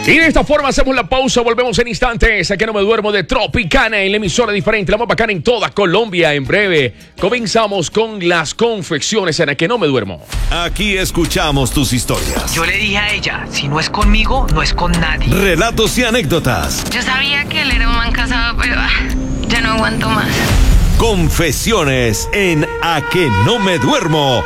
Y de esta forma hacemos la pausa, volvemos en instantes. Aquí no me duermo de Tropicana, en la emisora diferente, la más bacana en toda Colombia. En breve comenzamos con las confecciones en la que no me duermo. Aquí escuchamos tus historias. Yo le dije a ella, si no es conmigo, no es con nadie. Relatos y anécdotas. Yo sabía que él era un man casado, pero ya no aguanto más. Confesiones en A que no me duermo